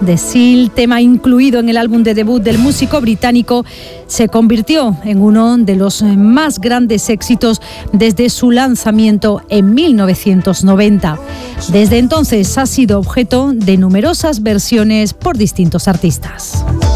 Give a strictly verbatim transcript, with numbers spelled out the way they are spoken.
The Seal, tema incluido en el álbum de debut del músico británico, se convirtió en uno de los más grandes éxitos desde su lanzamiento en mil novecientos noventa. Desde entonces ha sido objeto de numerosas versiones por distintos artistas.